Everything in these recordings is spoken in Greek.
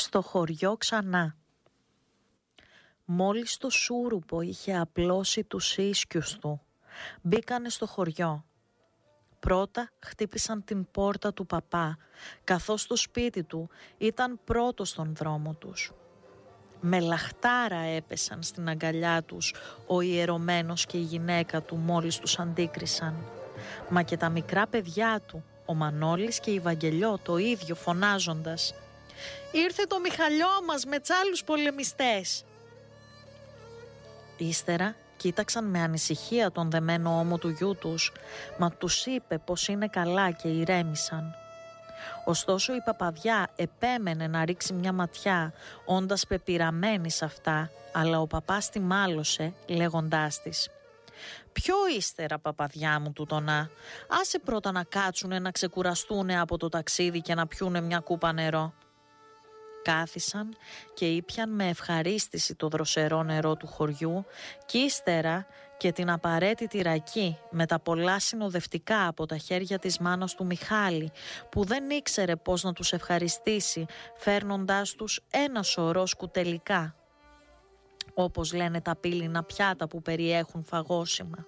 στο χωριό ξανά. Μόλις το σούρουπο είχε απλώσει τους ίσκιους του, μπήκανε στο χωριό. Πρώτα χτύπησαν την πόρτα του παπά, καθώς το σπίτι του ήταν πρώτο στον δρόμο τους. Με λαχτάρα έπεσαν στην αγκαλιά τους ο ιερωμένος και η γυναίκα του μόλις τους αντίκρισαν. Μα και τα μικρά παιδιά του, ο Μανώλης και η Βαγγελιό, το ίδιο φωνάζοντας «Ήρθε το Μιχαλιό μας με τσάλους πολεμιστές!» Ύστερα κοίταξαν με ανησυχία τον δεμένο ώμο του γιού τους, μα τους είπε πως είναι καλά και ηρέμησαν. Ωστόσο η παπαδιά επέμενε να ρίξει μια ματιά, όντας πεπειραμένη σε αυτά, αλλά ο παπάς τη μάλωσε λέγοντάς της «Πιο ύστερα, παπαδιά μου τούτονα, άσε πρώτα να κάτσουνε να ξεκουραστούνε από το ταξίδι και να πιούνε μια κούπα νερό». Κάθισαν και ήπιαν με ευχαρίστηση το δροσερό νερό του χωριού και ύστερα και την απαραίτητη ρακή με τα πολλά συνοδευτικά από τα χέρια της μάνας του Μιχάλη, που δεν ήξερε πώς να τους ευχαριστήσει φέρνοντάς τους ένα σωρό σκουτελικά, όπως λένε τα πύληνα πιάτα που περιέχουν φαγόσιμα.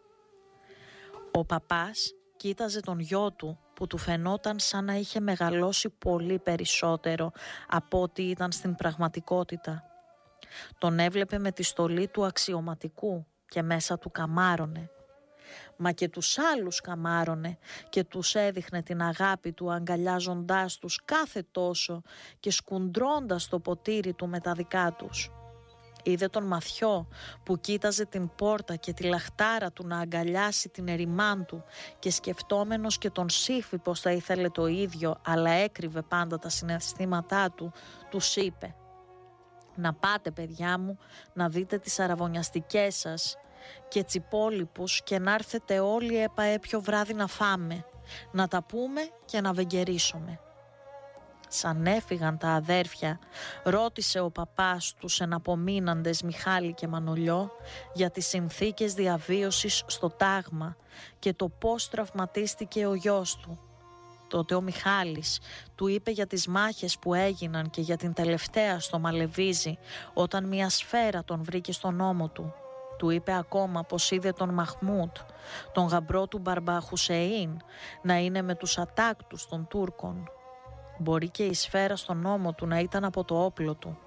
Ο παπάς κοίταζε τον γιο του που του φαινόταν σαν να είχε μεγαλώσει πολύ περισσότερο από ό,τι ήταν στην πραγματικότητα. Τον έβλεπε με τη στολή του αξιωματικού και μέσα του καμάρωνε. Μα και τους άλλους καμάρωνε και τους έδειχνε την αγάπη του αγκαλιάζοντάς τους κάθε τόσο και σκουντρώντας το ποτήρι του με τα δικά τους. Είδε τον Μαθιό που κοίταζε την πόρτα και τη λαχτάρα του να αγκαλιάσει την ερημάν του και σκεφτόμενος και τον Σύφη πως θα ήθελε το ίδιο, αλλά έκρυβε πάντα τα συναισθήματά του, τους είπε «Να πάτε παιδιά μου να δείτε τις αραβωνιαστικές σας και τσιπόλιπους και να έρθετε όλοι έπιο βράδυ να φάμε, να τα πούμε και να βεγγερίσουμε». Σαν έφυγαν τα αδέρφια, ρώτησε ο παπάς τους εναπομείναντες Μιχάλη και Μανολιό για τις συνθήκες διαβίωσης στο τάγμα και το πώς τραυματίστηκε ο γιος του. Τότε ο Μιχάλης του είπε για τις μάχες που έγιναν και για την τελευταία στο Μαλεβίζι, όταν μια σφαίρα τον βρήκε στον ώμο του. Του είπε ακόμα πως είδε τον Μαχμούτ, τον γαμπρό του Μπαρμπα Χουσεΐν, να είναι με τους ατάκτους των Τούρκων. Μπορεί και η σφαίρα στον ώμο του να ήταν από το όπλο του.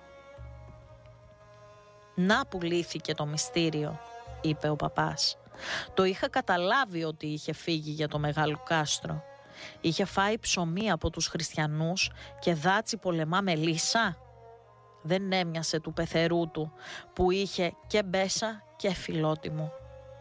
«Να που λύθηκε το μυστήριο», είπε ο παπάς. «Το είχα καταλάβει ότι είχε φύγει για το Μεγάλο Κάστρο. Είχε φάει ψωμί από τους χριστιανούς και δάτσι πολεμά με λύσα. Δεν έμοιασε του πεθερού του που είχε και μπέσα και φιλότιμο.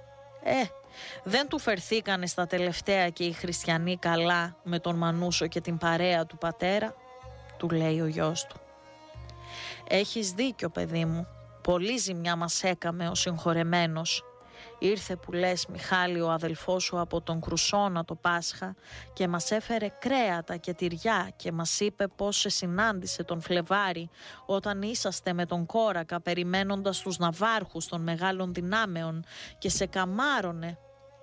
Δεν του φερθήκανε στα τελευταία και οι χριστιανοί καλά με τον Μανούσο και την παρέα του πατέρα», του λέει ο γιος του. «Έχεις δίκιο παιδί μου, πολύ ζημιά μας έκαμε ο συγχωρεμένος. Ήρθε που λες Μιχάλη ο αδελφός σου από τον Κρουσόνα το Πάσχα και μας έφερε κρέατα και τυριά και μας είπε πως σε συνάντησε τον Φλεβάρη όταν είσαστε με τον Κόρακα περιμένοντας τους ναυάρχους των μεγάλων δυνάμεων και σε καμάρωνε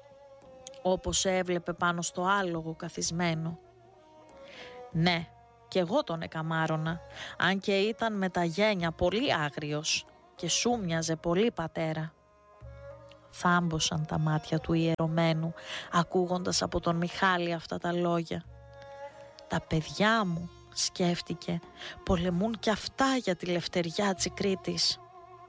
όπως έβλεπε πάνω στο άλογο καθισμένο». «Ναι, κι εγώ τον εκαμάρωνα, αν και ήταν με τα γένια πολύ άγριος και σου μοιάζε πολύ πατέρα». Θάμπωσαν τα μάτια του ιερωμένου ακούγοντας από τον Μιχάλη αυτά τα λόγια. «Τα παιδιά μου», σκέφτηκε, «πολεμούν κι αυτά για τη λευτεριά Τσικρίτης».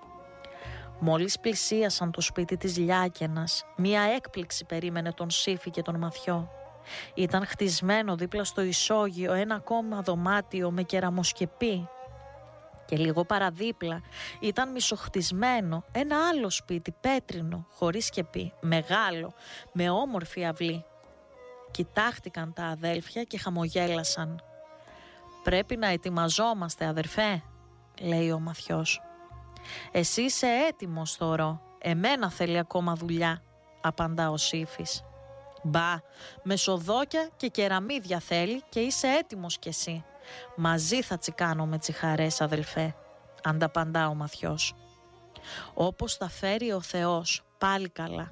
Μόλις πλησίασαν το σπίτι της Λιάκαινας, μία έκπληξη περίμενε τον Σύφη και τον Μαθιό. Ήταν χτισμένο δίπλα στο ισόγειο ένα ακόμα δωμάτιο με κεραμοσκεπή και λίγο παραδίπλα ήταν μισοχτισμένο ένα άλλο σπίτι πέτρινο, χωρίς σκεπή, μεγάλο, με όμορφη αυλή. Κοιτάχτηκαν τα αδέλφια και χαμογέλασαν. «Πρέπει να ετοιμαζόμαστε αδερφέ», λέει ο Μαθιός. «Εσύ είσαι έτοιμος θωρώ, εμένα θέλει ακόμα δουλειά», απαντά ο Σύφης. «Μπα, μεσοδόκια και κεραμίδια θέλει και είσαι έτοιμος κι εσύ. Μαζί θα τσικάνουμε τσιχαρές αδελφέ», ανταπαντά ο Μαθιός. «Όπως τα φέρει ο Θεός, πάλι καλά.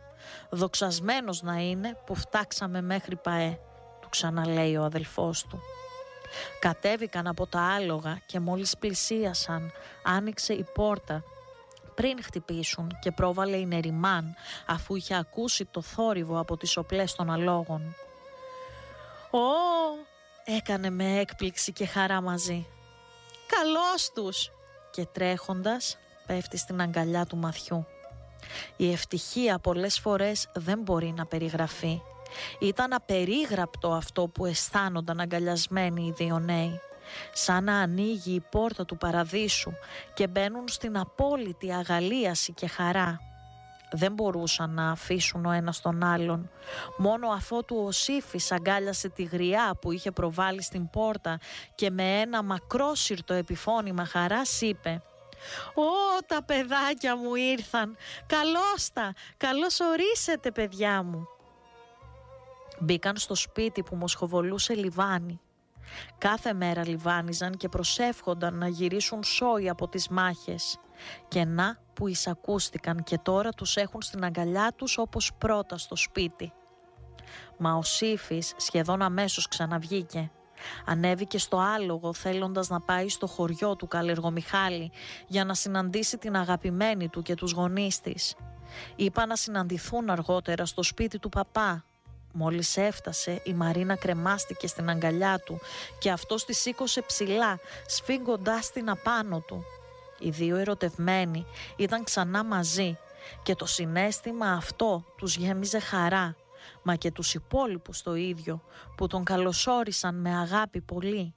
Δοξασμένος να είναι που φτάξαμε μέχρι ΠΑΕ», του ξαναλέει ο αδελφός του. Κατέβηκαν από τα άλογα και μόλις πλησίασαν άνοιξε η πόρτα πριν χτυπήσουν και πρόβαλε η Νεριμάν αφού είχε ακούσει το θόρυβο από τις οπλές των αλόγων. «Ω!» έκανε με έκπληξη και χαρά μαζί. «Καλώς τους!» και τρέχοντας πέφτει στην αγκαλιά του Μαθιού. Η ευτυχία πολλές φορές δεν μπορεί να περιγραφεί. Ήταν απερίγραπτο αυτό που αισθάνονταν αγκαλιασμένοι οι δύο νέοι. Σαν να ανοίγει η πόρτα του παραδείσου και μπαίνουν στην απόλυτη αγαλίαση και χαρά. Δεν μπορούσαν να αφήσουν ο ένας τον άλλον. Μόνο αφότου ο Σύφης αγκάλιασε τη γριά που είχε προβάλει στην πόρτα και με ένα μακρόσυρτο επιφώνημα χαράς είπε: «Ω, τα παιδάκια μου ήρθαν! Καλώς ορίσετε, παιδιά μου!» Μπήκαν στο σπίτι που μοσχοβολούσε λιβάνι. Κάθε μέρα λιβάνιζαν και προσεύχονταν να γυρίσουν σόι από τις μάχες. Και να που εισακούστηκαν και τώρα τους έχουν στην αγκαλιά τους όπως πρώτα στο σπίτι. Μα ο Σύφης σχεδόν αμέσως ξαναβγήκε. Ανέβηκε στο άλογο θέλοντας να πάει στο χωριό του Καλλεργομιχάλη για να συναντήσει την αγαπημένη του και τους γονείς της. Είπα να συναντηθούν αργότερα στο σπίτι του παπά. Μόλις έφτασε, η Μαρίνα κρεμάστηκε στην αγκαλιά του και αυτός τη σήκωσε ψηλά, σφίγγοντάς την απάνω του. Οι δύο ερωτευμένοι ήταν ξανά μαζί και το συναίσθημα αυτό τους γέμιζε χαρά, μα και τους υπόλοιπους το ίδιο, που τον καλωσόρισαν με αγάπη πολύ.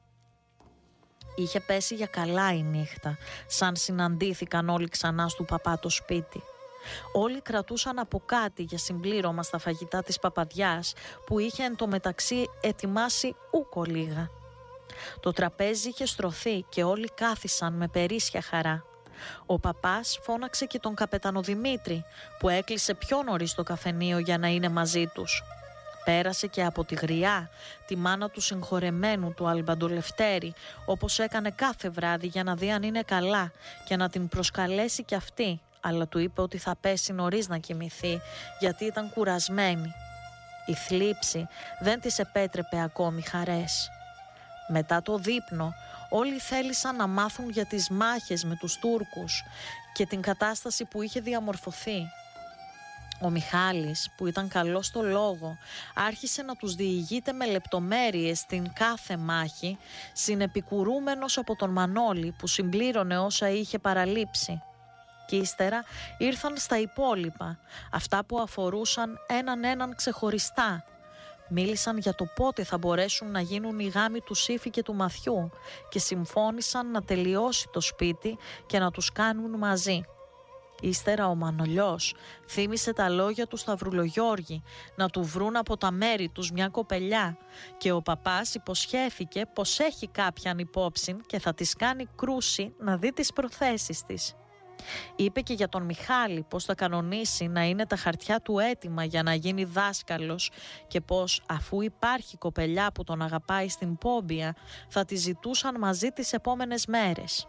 Είχε πέσει για καλά η νύχτα, σαν συναντήθηκαν όλοι ξανά στο παπά το σπίτι. Όλοι κρατούσαν από κάτι για συμπλήρωμα στα φαγητά της παπαδιάς που είχε εν τω μεταξύ ετοιμάσει ούκο λίγα. Το τραπέζι είχε στρωθεί και όλοι κάθισαν με περίσσια χαρά. Ο παπάς φώναξε και τον καπετάνο Δημήτρη που έκλεισε πιο νωρίς το καφενείο για να είναι μαζί τους. Πέρασε και από τη γριά, τη μάνα του συγχωρεμένου του Αλμπαντολευτέρη, όπως έκανε κάθε βράδυ για να δει αν είναι καλά και να την προσκαλέσει κι αυτή, αλλά του είπε ότι θα πέσει νωρίς να κοιμηθεί γιατί ήταν κουρασμένη. Η θλίψη δεν της επέτρεπε ακόμη χαρές. Μετά το δείπνο όλοι θέλησαν να μάθουν για τις μάχες με τους Τούρκους και την κατάσταση που είχε διαμορφωθεί. Ο Μιχάλης, που ήταν καλός στο λόγο, άρχισε να τους διηγείται με λεπτομέρειες την κάθε μάχη, συνεπικουρούμενος από τον Μανώλη που συμπλήρωνε όσα είχε παραλείψει. Και ύστερα ήρθαν στα υπόλοιπα, αυτά που αφορούσαν έναν ξεχωριστά. Μίλησαν για το πότε θα μπορέσουν να γίνουν οι γάμοι του Σύφη και του Μαθιού και συμφώνησαν να τελειώσει το σπίτι και να τους κάνουν μαζί. Ύστερα ο Μανολιός θύμισε τα λόγια του Σταυρουλογιώργη να του βρουν από τα μέρη τους μια κοπελιά και ο παπάς υποσχέθηκε πως έχει κάποιαν υπόψη και θα της κάνει κρούση να δει τις προθέσεις της. Είπε και για τον Μιχάλη πως θα κανονίσει να είναι τα χαρτιά του έτοιμα για να γίνει δάσκαλος και πως αφού υπάρχει κοπελιά που τον αγαπάει στην Πόμπια θα τη ζητούσαν μαζί τις επόμενες μέρες.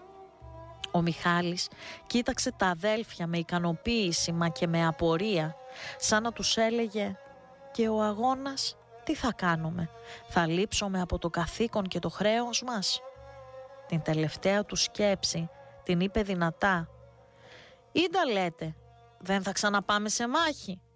Ο Μιχάλης κοίταξε τα αδέλφια με ικανοποίηση μα και με απορία, σαν να τους έλεγε «Και ο αγώνας τι θα κάνουμε, θα λείψουμε από το καθήκον και το χρέος μας?» Την τελευταία του σκέψη την είπε δυνατά «Ήντα λέτε, δεν θα ξαναπάμε σε μάχη?»